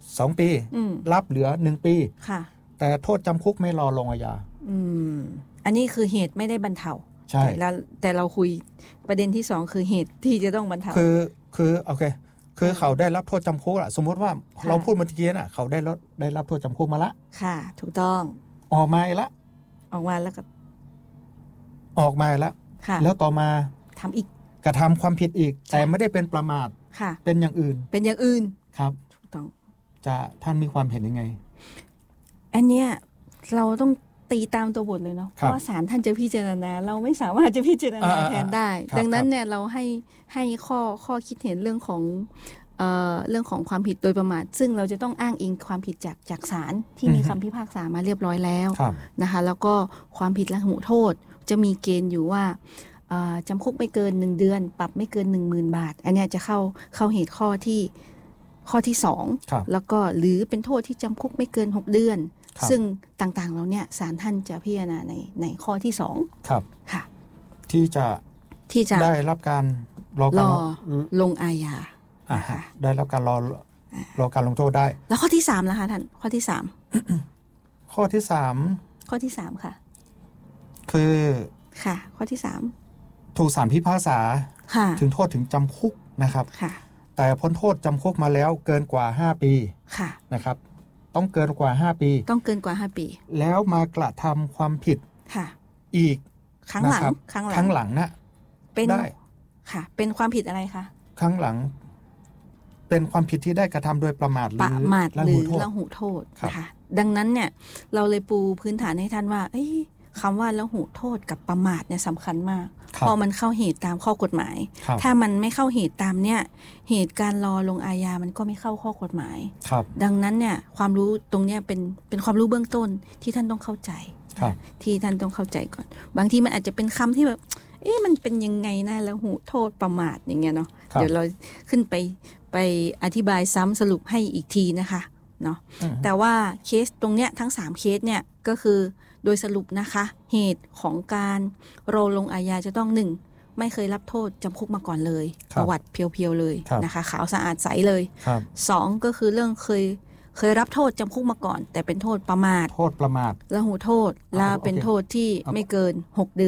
2 ปีรับเหลือ1 ปีแต่โทษจำคุกไม่รอลงอาญาอันนี้คือเหตุไม่ได้บรรเทาใช่แต่เราคุยประเด็นที่2คือเหตุที่จะต้องบรรเทาคือโอเคคือเขาได้รับโทษจำคุกอะสมมติว่าเราพูดเมื่อกี้น่ะเขาได้รับโทษจำคุกมาละค่ะถูกต้องออกมาแล้วก็ออกมาแล้วแล้วต่อมาทำอีกกระทำความผิดอีกแต่ไม่ได้เป็นประมาทเป็นอย่างอื่นครับถูกต้องจะท่านมีความเห็นยังไงอันเนี้ยเราต้องตีตามตัวบทเลยเนาะเพราะศาลท่านจะพิจารณาเราไม่สามารถจะพิจารณาแทนได้ดังนั้นเนี่ยเราให้ข้อคิดเห็นเรื่องของความผิดโดยประมาทซึ่งเราจะต้องอ้างอิงความผิดจากศาลที่มีคำพิพากษามาเรียบร้อยแล้วนะคะแล้วก็ความผิดละหุโทษจะมีเกณฑ์อยู่ว่าจำคุกไม่เกิน1 เดือนปรับไม่เกิน 10,000 บาทอันนี้จะเข้าเหตุข้อที่2แล้วก็หรือเป็นโทษที่จำคุกไม่เกิน6 เดือนซึ่งต่างๆเราเนี่ยศาลท่านจะพิจารณาในข้อที่2 ครับค่ะที่จะได้รับการรอลงอาญาได้รับการรอการลงโทษได้แล้วข้อที่3ล่ะคะท่านข้อที่3 ข้อที่ 3ค่ะคือค่ะข้อที่ 3ถูกศาลพิพากษาถึงโทษถึงจำคุกนะครับแต่พ้นโทษจำคุกมาแล้วเกินกว่า5 ปีนะครับต้องเกินกว่า5 ปีแล้วมากระทำความผิดอีกครั้งหลังนะได้ค่ะเป็นความผิดอะไรคะครั้งหลังเป็นความผิดที่ได้กระทำโดยประมาทหรือละหุโทษค่ะดังนั้นเนี่ยเราเลยปูพื้นฐานให้ท่านว่าคำว่าละหุโทษกับประมาทเนี่ยสำคัญมากพอมันเข้าเหตุตามข้อกฎหมายถ้ามันไม่เข้าเหตุตามเนี่ยเหตุการรอลงอาญามันก็ไม่เข้าข้อกฎหมายดังนั้นเนี่ยความรู้ตรงเนี้ยเป็นความรู้เบื้องต้นที่ท่านต้องเข้าใจที่ท่านต้องเข้าใจก่อนบางทีมันอาจจะเป็นคำที่แบบมันเป็นยังไงนะละหุโทษประมาทอย่างเงี้ยเนาะเดี๋ยวเราขึ้นไปอธิบายซ้ำสรุปให้อีกทีนะคะเนาะแต่ว่าเคสตรงเนี้ยทั้ง3เคสเนี่ยก็คือโดยสรุปนะคะเหตุของการรอลงอาญาจะต้อง1ไม่เคยรับโทษจำคุกมาก่อนเลยประวัติเพียวๆเลยนะคะขาวสะอาดใสเลย2ก็คือเรื่องเคยรับโทษจำคุกมาก่อนแต่เป็นโทษประมาทละหุโทษและเป็นโทษที่ไม่เกิน6 เดือน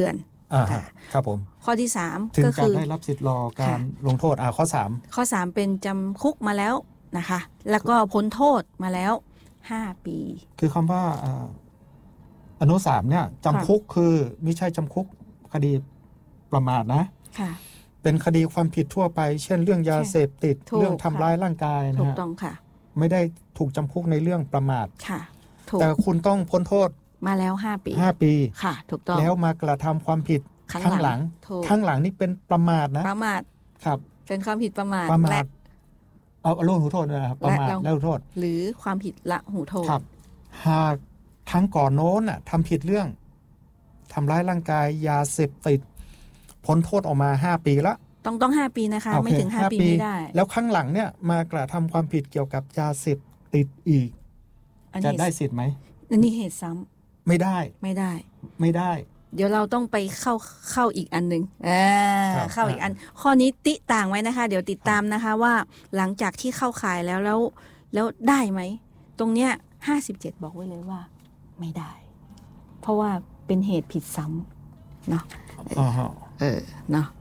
ครับผมข้อที่3ก็คือการได้รับสิทธิ์รอการลงโทษข้อ3 เป็นจำคุกมาแล้วนะคะแล้วก็พ้นโทษมาแล้ว5 ปีคือคำว่าอนุ3เนี่ยจำคุกคือไม่ใช่จำคุกคดีประมาทนะเป็นคดีความผิดทั่วไปเช่นเรื่องยาเสพติดเรื่องทำร้ายร่างกายนะฮะถูกต้องค่ะไม่ได้ถูกจำคุกในเรื่องประมาทค่ะแต่คุณต้องพ้นโทษมาแล้ว5 ปีค่ะถูกต้องแล้วมากระทำความผิดข้างหลังนี่เป็นประมาทนะประมาทครับเป็นความผิดประมาทและเอาละหูโทษนะครับประมาทและหูโทษหรือความผิดละหูโทษครับหากทั้งก่อนโน้นทำผิดเรื่องทำร้ายร่างกายยาเสพติดพ้นโทษออกมา5 ปีละต้อง5 ปีนะคะไม่ถึง5 ปีไม่ได้แล้วข้างหลังเนี่ยมากระทำความผิดเกี่ยวกับยาเสพติดอีกจะได้สิทธิ์ไหมอันนี้เหตุซ้ำไม่ได้เดี๋ยวเราต้องไปเข้าอีกอันนึงเข้าอีกอันข้อนี้ติต่างไว้นะคะเดี๋ยวติดตามนะคะว่าหลังจากที่เข้าข่ายแล้วได้ไหมตรงเนี้ย57บอกไว้เลยว่าไม่ได้เพราะว่าเป็นเหตุผิดซ้ำเนาะเนาะ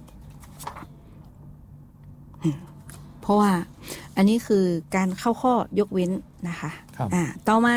เพราะว่าอันนี้คือการเข้าข้อยกเว้นนะคะต่อมา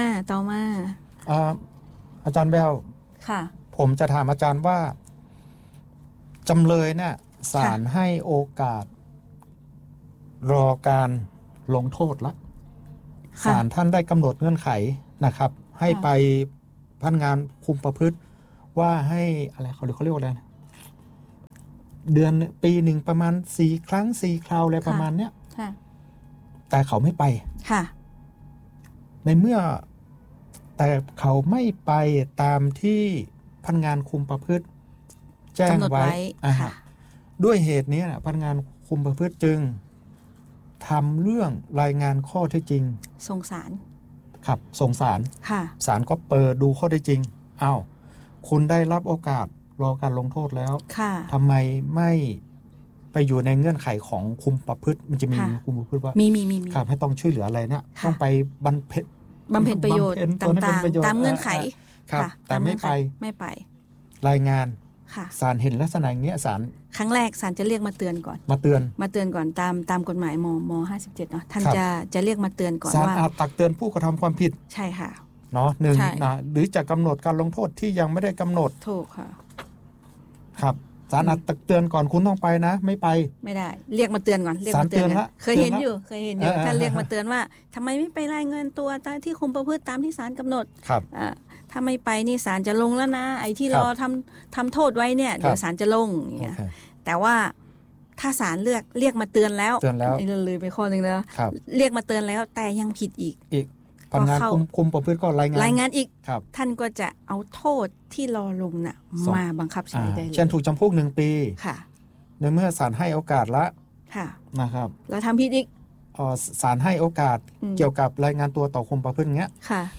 อาจารย์แววค่ะผมจะถามอาจารย์ว่าจำเลยเนี่ยศาลให้โอกาสรอการลงโทษละศาลท่านได้กำหนดเงื่อนไขนะครับให้ไปพนักงานคุมประพฤติว่าให้อะไรเขาเรียกว่าอะไรเดือนปีหนึ่งประมาณ4 ครั้ง4 คราวอะไรประมาณเนี้ยแต่เขาไม่ไปในเมื่อแต่เขาไม่ไปตามที่พนักงานคุมประพฤติแจ้งไว้ด้วยเหตุนี้พนักงานคุมประพฤติจึงทำเรื่องรายงานข้อเท็จจริงส่งศาลครับส่งศาลศาลก็เปิดดูข้อเท็จจริงอ้าวคุณได้รับโอกาสรอการลงโทษแล้วทำไมไม่ไปอยู่ในเงื่อนไขของคุมประพฤติมันจะมีคุมประพฤติว่ามีครับให้ต้องช่วยเหลืออะไรเนี่ยต้องไปบำเพ็ญประโยชน์ต่างๆตามเงื่อนไขครับแต่ไม่ไปรายงานศาลเห็นลักษณะอย่างเงี้ยศาลครั้งแรกศาลจะเรียกมาเตือนก่อนมาเตือนก่อนตามกฎหมายม57เนาะท่านจะเรียกมาเตือนก่อนว่าศาลอาจตักเตือนผู้กระทำความผิดใช่ค่ะเนาะ1นะหรือจะกำหนดการลงโทษที่ยังไม่ได้กำหนดถูกค่ะครับศาลอาจตักเตือนก่อนคุณต้องไปนะไม่ได้เรียกมาเตือนก่อนเรียกมาเตือนเคยเห็นอยู่ท่านเรียกมาเตือนว่าทำไมไม่ไปรายงานตัวตามที่คุมประพฤติตามที่ศาลกำหนดครับถ้าไม่ไปนี่ศาลจะลงแล้วนะไอ้ที่รอทำโทษไว้เนี่ยเดี๋ยวศาลจะลงเนี่ยแต่ว่าถ้าศาลเรียกมาเตือนแล้วเลยไปข้อนึงแล้วเรียกมาเตือนแล้วแต่ยังผิดอีกพนักงานคุมประพฤติก็รายงานอีกท่านก็จะเอาโทษที่รอลงน่ะมาบังคับใช้ได้เลยเช่นถูกจำคุก1 ปีในเมื่อศาลให้โอกาสละนะครับแล้วทำผิดอีกศาลให้โอกาสเกี่ยวกับรายงานตัวต่อคุมประพฤติเงี้ย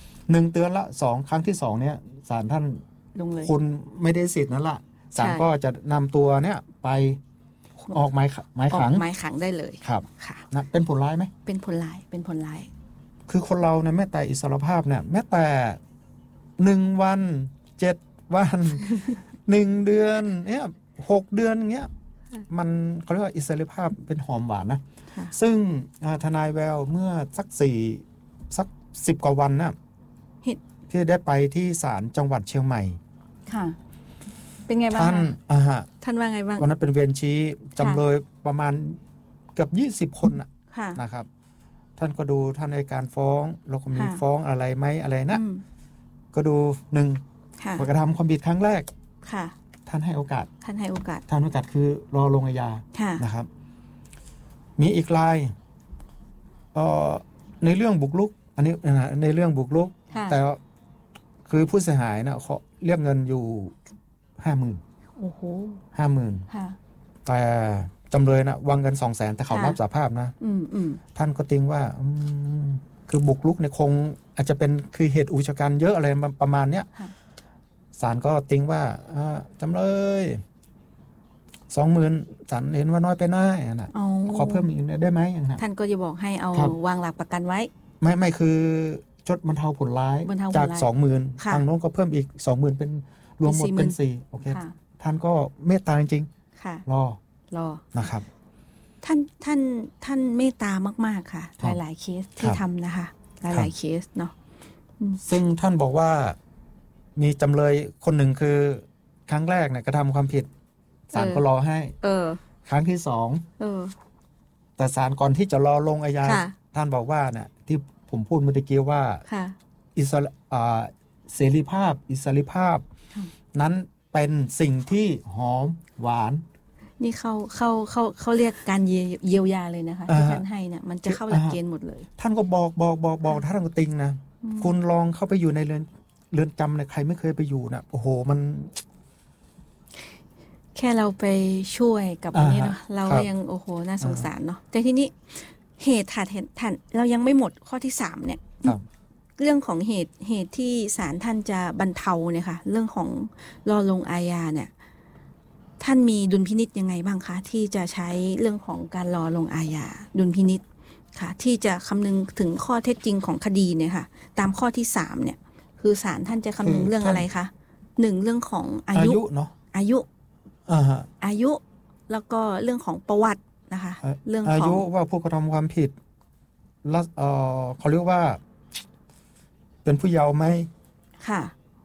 1 เตือนละ2 ครั้งที่2เนี่ยศาลท่านคุณไม่ได้สิทธิ์นั่นละศาลก็จะนำตัวเนี่ยไปออกหมายขังได้เลยครับนะเป็นผลร้ายไหมเป็นผลร้ายคือคนเราเนี่ยแม้แต่อิสรภาพเนี่ยแม้แต่1 วัน7 วัน1 เดือนเนี่ย6 เดือนเงี้ยมันเขาเรียกว่าอิสรภาพเป็นหอมหวานนะซึ่งทนายแววเมื่อสัก10 กว่าวันน่ะที่ได้ไปที่ศาลจังหวัดเชียงใหม่ค่ะเป็นไงบ้างท่านว่าไงบ้างวันนั้นเป็นเวรชี้จำเลยประมาณเกือบ20 คนนะครับท่านก็ดูท่านในการฟ้องแล้วก็มีฟ้องอะไรไหมอะไรนะก็ดู1กระทำความผิดครั้งแรกท่านให้โอกาสคือรอลงอาญานะครับมีอีกรายในเรื่องบุกรุกอันนี้ในเรื่องบุกรุกแต่คือผู้เสียหายนะเขาเรียกเงินอยู่ 50,000 โอ้โห 50,000แต่จำเลยนะวางเงิน 200,000 แต่เขารับสารภาพนะท่านก็ติงว่าคือบุกรุกในคงอาจจะเป็นคือเหตุอุกชะกันเยอะอะไรประมาณเนี้ยศาลก็ติงว่าจำเลย 20,000ศาลเห็นว่าน้อยไปหน่อยนะขอเพิ่มอีกได้ไหมท่านก็จะบอกให้เอาวางหลักประกันไว้ไม่คือจดบรรเทาผลร้ายจาก 20,000 ทางโน้นก็เพิ่มอีก 20,000เป็นรวมหมดเป็น4โอเคท่านก็เมตตาจริงๆรอนะครับท่านเมตตามากๆค่ะหลายๆเคสที่ทำนะคะหลายๆเคสเนาะซึ่งท่านบอกว่ามีจำเลยคนหนึ่งคือครั้งแรกเนี่ยกระทำความผิดศาลก็รอให้ครั้งที่2แต่ศาลก่อนที่จะรอลงอาญาท่านบอกว่าเนี่ยที่ผมพูดเมื่อกี้ว่าเสรีภาพอิสรภาพนั้นเป็นสิ่งที่หอมหวานนี่เขาเรียกการเยียวยาเลยนะคะที่ท่านให้เนี่ยมันจะเข้าหลักเกณฑ์หมดเลยท่านก็บอกท่านก็ติงนะคุณลองเข้าไปอยู่ในเรือนจำเนี่ยใครไม่เคยไปอยู่นะโอ้โหมันแค่เราไปช่วยกับอันนี้เนาะเรายังโอ้โหน่าสงสารเนาะแต่ทีนี้เหตุท่านเรายังไม่หมดข้อที่3เนี่ยเรื่องของเหตุที่ศาลท่านจะบรรเทาเนี่ยค่ะเรื่องของรอลงอาญาเนี่ยท่านมีดุลพินิจยังไงบ้างคะที่จะใช้เรื่องของการรอลงอาญาดุลพินิจค่ะที่จะคำนึงถึงข้อเท็จจริงของคดีเนี่ยค่ะตามข้อที่3เนี่ยคือศาลท่านจะคำนึงเรื่องอะไรคะ1เรื่องของอายุเนาะอายุแล้วก็เรื่องของประวัตินะคะเรื่องของอายุว่าผู้กระทำความผิดแล้วเขาเรียกว่าเป็นผู้เยาว์ไหมค่ะ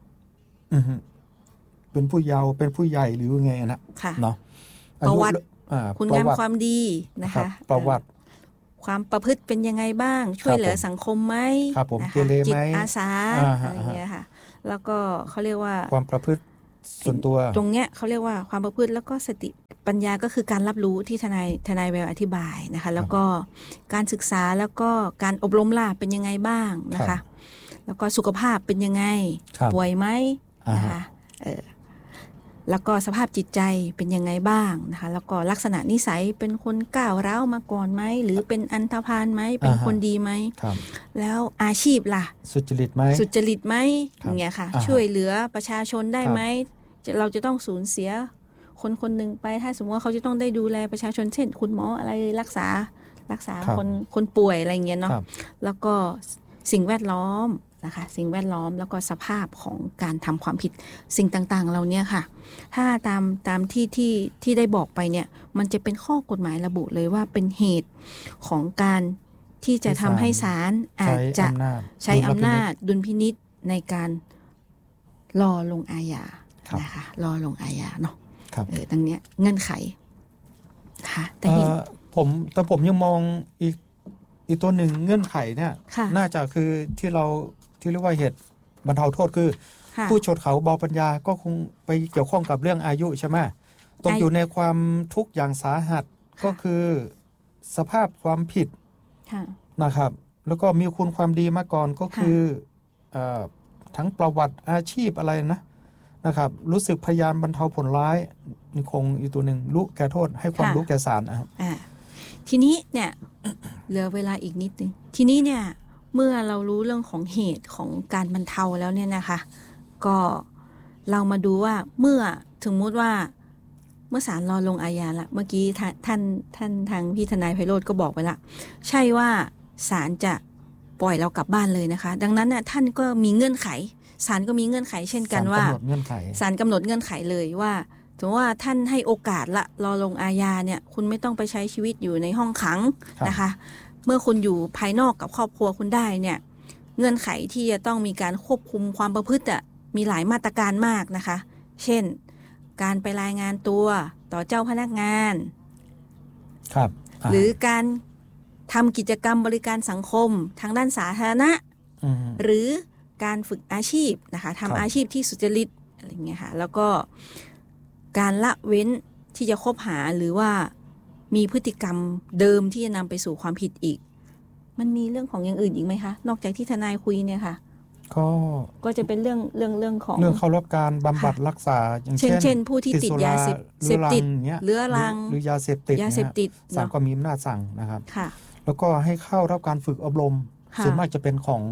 เป็นผู้เยาว์เป็นผู้ใหญ่หรือไงนะเนาะประวัติคุณงามความดีนะคะประวัติความประพฤติเป็นยังไงบ้างช่วยเหลือสังคมไหมจิตอาสาอะไรอย่างเงี้ยค่ะแล้วก็เขาเรียกว่าความประพฤติส่วนตัวตรงเนี้ยเขาเรียกว่าความประพฤติแล้วก็สติปัญญาก็คือการรับรู้ที่ทนายแววอธิบายนะคะแล้วก็การศึกษาแล้วก็การอบรมล่ะเป็นยังไงบ้างนะคะแล้วก็สุขภาพเป็นยังไงป่วยไหมนะคะแล้วก็สภาพจิตใจเป็นยังไงบ้างนะคะแล้วก็ลักษณะนิสัยเป็นคนก้าวร้าวมาก่อนไหมหรือเป็นอันธพาลไหมเป็นคนดีไหมแล้วอาชีพล่ะสุจริตไหมอย่างเงี้ยค่ะช่วยเหลือประชาชนได้ไหมเราจะต้องสูญเสียคนหนึ่งไปถ้าสมมติว่าเขาจะต้องได้ดูแลประชาชนเช่นคุณหมออะไรรักษาคนป่วยอะไรเงี้ยเนาะแล้วก็สิ่งแวดล้อมนะคะสิ่งแวดล้อมแล้วก็สภาพของการทำความผิดสิ่งต่างๆเราเนี่ยค่ะถ้าตามที่ได้บอกไปเนี่ยมันจะเป็นข้อกฎหมายระบุเลยว่าเป็นเหตุของการที่จะทำให้ศาลอาจจะใช้อำนาจดุลพินิจในการรอลงอาญานะคะรอลงอาญาเนาะดังเนี้ยเงื่อนไขค่ะแต่ผมยังมองอีกตัวหนึ่งเงื่อนไขเนี่ยน่าจะคือที่เรียกว่าเหตุบรรเทาโทษคือผู้โฉดเขาเบาปัญญาก็คงไปเกี่ยวข้องกับเรื่องอายุใช่ไหมตกอยู่ในความทุกข์อย่างสาหัสก็คือสภาพความผิดนะครับแล้วก็มีคุณความดีมาก่อนก็คือทั้งประวัติอาชีพอะไรนะครับรู้สึกพยายามบรรเทาผลร้ายนี่คงอีกตัวหนึ่งรู้แก่โทษให้ความรู้แก่ศาลนะครับทีนี้เนี่ยเหลือเวลาอีกนิดนึงทีนี้เนี่ยเมื่อเรารู้เรื่องของเหตุของการบรรเทาแล้วเนี่ยนะคะก็เรามาดูว่าเมื่อถึงมุติว่าเมื่อศาลรอลงอาญาละเมื่อกี้ท่านทางพี่ทนายไพโรจน์ก็บอกไปละใช่ว่าศาลจะปล่อยเรากลับบ้านเลยนะคะดังนั้นน่ะท่านก็มีเงื่อนไขศาลก็มีเงื่อนไขเช่นกันว่าศาลกำหนดเงื่อนไขเลยว่าถือว่าท่านให้โอกาสละรอลงอาญาเนี่ยคุณไม่ต้องไปใช้ชีวิตอยู่ในห้องขังนะคะเมื่อคุณอยู่ภายนอกกับครอบครัวคุณได้เนี่ยเงื่อนไขที่จะต้องมีการควบคุมความประพฤติมีหลายมาตรการมากนะคะเช่นการไปรายงานตัวต่อเจ้าพนักงานหรือการทำกิจกรรมบริการสังคมทางด้านสาธารณะหรือการฝึกอาชีพนะคะทำอาชีพที่สุจริตอะไรเงี้ยค่ะแล้วก็การละเว้นที่จะคบหาหรือว่ามีพฤติกรรมเดิมที่จะนำไปสู่ความผิดอีกมันมีเรื่องของอย่างอื่นอีกไหมคะนอกจากที่ทนายคุยเนี่ยค่ะก็จะเป็นเรื่องของเรื่องเข้ารับการบำบัดรักษาอย่างเช่นผู้ที่ติดยาเสพติดเรื้อรังหรือยาเสพติดศาลก็มีอำนาจสั่งนะครับแล้วก็ให้เข้ารับการฝึกอบรมส่วนมากจะเป็นของ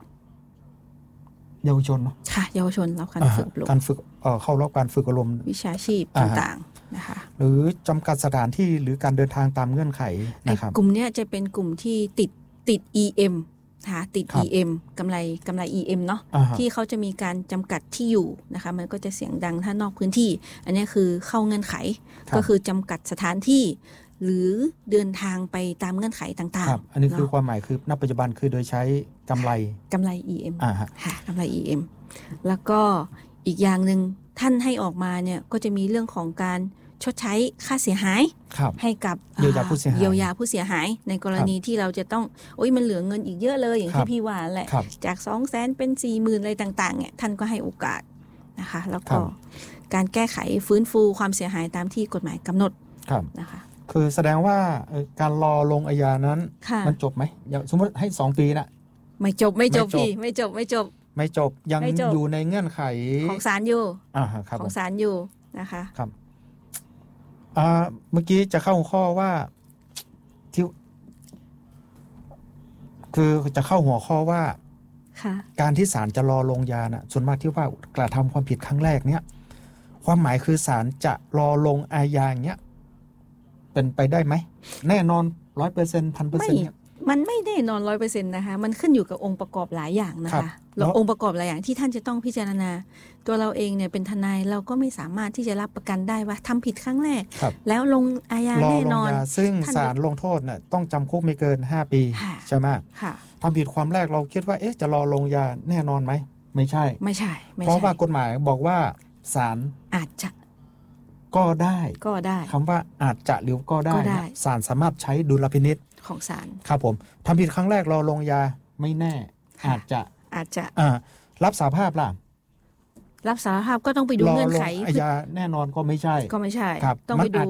เยาวชนเนาะค่ะเยาวชนรับการฝึกอบรมเข้ารับการฝึกอบรมวิชาชีพต่างๆนะคะหรือจำกัดสถานที่หรือการเดินทางตามเงื่อนไขนะครับกลุ่มนี้จะเป็นกลุ่มที่ติด EM ติด EM กำไร EM เนาะที่เขาจะมีการจำกัดที่อยู่นะคะมันก็จะเสียงดังถ้านอกพื้นที่อันนี้คือเข้าเงื่อนไขก็คือจำกัดสถานที่หรือเดินทางไปตามเงื่อนไขต่างๆอันนี้คือความหมายคือณปัจจุบันคือโดยใช้กำไร EM ค่ะกำไร EM แล้วก็อีกอย่างหนึ่งท่านให้ออกมาเนี่ยก็จะมีเรื่องของการชดใช้ค่าเสียหายให้กับเยียวยาผู้เสียหายในกรณีที่เราจะต้องมันเหลือเงินอีกเยอะเลยอย่างที่พี่ว่าแหละจาก 200,000 เป็น 40,000 อะไรต่างๆเนี่ยท่านก็ให้โอกาสนะคะแล้วก็การแก้ไขฟื้นฟูความเสียหายตามที่กฎหมายกำหนดนะคะคือแสดงว่าการรอลงอาญานั้นมันจบไหมอย่างสมมติให้2 ปีนะไม่จบพี่ไม่จบยังอยู่ในเงื่อนไขของศาลอยู่ของศาลอยู่นะคะครับเมื่อกี้จะเข้าหัวข้อว่าที่คือจะเข้าหัวข้อว่าการที่ศาลจะรอลงยาน่ะส่วนมากที่ว่ากระทำความผิดครั้งแรกเนี้ยความหมายคือศาลจะรอลงอาญาอย่างเงี้ยเป็นไปได้ไหมแน่นอน 100% 1,000% เนี่ยมันไม่แน่นอน 100% นะคะมันขึ้นอยู่กับองค์ประกอบหลายอย่างนะคะแล้วองค์ประกอบหลายอย่างที่ท่านจะต้องพิจารณาตัวเราเองเนี่ยเป็นทนายเราก็ไม่สามารถที่จะรับประกันได้ว่าทำผิดครั้งแรกแล้วลงอาญาแน่นอนซึ่งศาลลงโทษเนี่ยต้องจำคุกไม่เกิน5 ปีใช่ไหมทำผิดความแรกเราคิดว่าจะรอลงยาแน่นอนไหมไม่ใช่เพราะว่ากฎหมายบอกว่าศาลอาจจะก็ได้คำว่าอาจจะหรือก็ได้ศาลสามารถใช้ดุลพินิจของศาลครับผมทำผิดครั้งแรกเราลงยาไม่แน่อาจจะรับสารภาพล่ะรับสารภาพก็ต้องไปดูเงื่อนไขอาญาแน่นอนก็ไม่ใช่ต้องไปดู